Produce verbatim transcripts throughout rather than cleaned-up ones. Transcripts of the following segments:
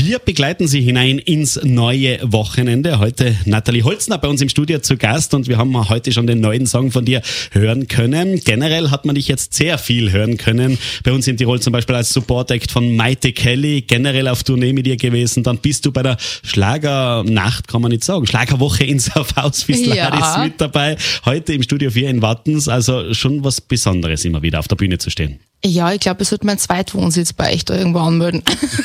Wir begleiten Sie hinein ins neue Wochenende. Heute Nathalie Holzner bei uns im Studio zu Gast und wir haben heute schon den neuen Song von dir hören können. Generell hat man dich jetzt sehr viel hören können. Bei uns in Tirol zum Beispiel als Support-Act von Maite Kelly, generell auf Tournee mit dir gewesen. Dann bist du bei der Schlagernacht, kann man nicht sagen, Schlagerwoche in Saufhaus Fisladis Ja. mit dabei. Heute im Studio vier in Wattens, also schon was Besonderes immer wieder auf der Bühne zu stehen. Ja, ich glaube, es wird mein Zweitwohnsitz bei euch da irgendwo anmelden.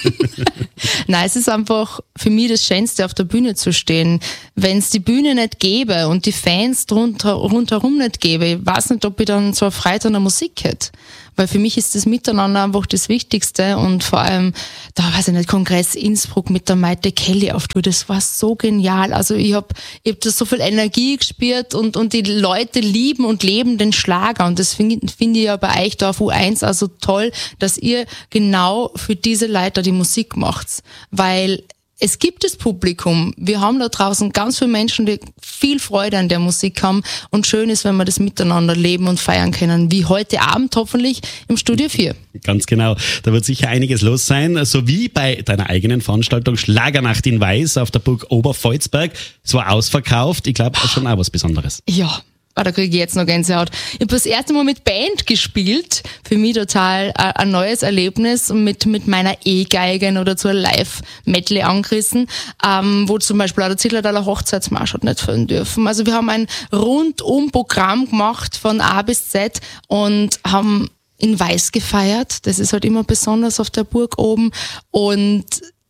Nein, es ist einfach für mich das Schönste, auf der Bühne zu stehen. Wenn es die Bühne nicht gäbe und die Fans drunter, rundherum nicht gäbe, ich weiß nicht, ob ich dann so eine Freude an der Musik hätte. Weil für mich ist das Miteinander einfach das Wichtigste und vor allem, da weiß ich nicht, Kongress Innsbruck mit der Maite Kelly auf Tour, das war so genial. Also ich habe ich hab da so viel Energie gespürt und, und die Leute lieben und leben den Schlager und das finde find ich ja bei euch da auf U eins also toll, dass ihr genau für diese Leute die Musik macht. Weil es gibt das Publikum. Wir haben da draußen ganz viele Menschen, die viel Freude an der Musik haben und schön ist, wenn wir das miteinander leben und feiern können, wie heute Abend hoffentlich im Studio vier. Ganz genau. Da wird sicher einiges los sein, so wie bei deiner eigenen Veranstaltung Schlagernacht in Weiß auf der Burg Oberpfalzberg. Es war ausverkauft. Ich glaube, schon auch was Besonderes. Ja. Oh, da kriege ich jetzt noch Gänsehaut. Ich habe das erste Mal mit Band gespielt. Für mich total äh, ein neues Erlebnis mit mit meiner E-Geigen oder zu einer Live-Medley angerissen, ähm, wo zum Beispiel auch der Zillertaler Hochzeitsmarsch hat nicht fehlen dürfen. Also wir haben ein Rundum-Programm gemacht von A bis Z und haben in Weiß gefeiert. Das ist halt immer besonders auf der Burg oben. Und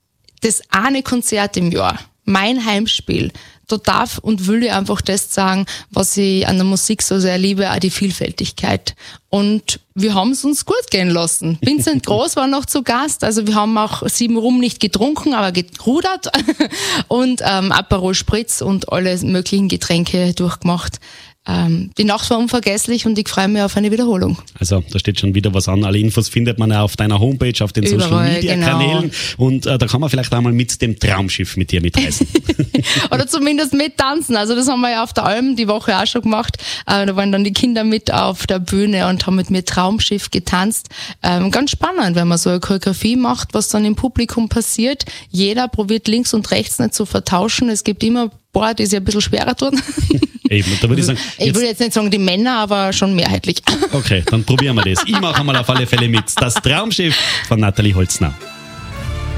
das eine Konzert im Jahr, mein Heimspiel, da darf und will ich einfach das sagen, was ich an der Musik so sehr liebe, auch die Vielfältigkeit. Und wir haben es uns gut gehen lassen. Vincent Groß war noch zu Gast, also wir haben auch sieben Rum nicht getrunken, aber gerudert und ähm, Aperol Spritz und alle möglichen Getränke durchgemacht. Ähm, die Nacht war unvergesslich und ich freue mich auf eine Wiederholung. Also da steht schon wieder was an. Alle Infos findet man auch auf deiner Homepage, auf den Überall, Social Media Kanälen. genau. Und äh, da kann man vielleicht einmal mit dem Traumschiff mit dir mitreisen. Oder zumindest mittanzen. Also das haben wir ja auf der Alm die Woche auch schon gemacht. Äh, da waren dann die Kinder mit auf der Bühne und haben mit mir Traumschiff getanzt. Ähm, ganz spannend, wenn man so eine Choreografie macht, was dann im Publikum passiert. Jeder probiert links und rechts nicht zu vertauschen. Es gibt immer Boah, die sich ein bisschen schwerer tun. Eben, da würde ich sagen... Ich Jetzt, würde jetzt nicht sagen die Männer, aber schon mehrheitlich. okay, dann probieren wir das. Ich mache einmal auf alle Fälle mit. Das Traumschiff von Nathalie Holzner.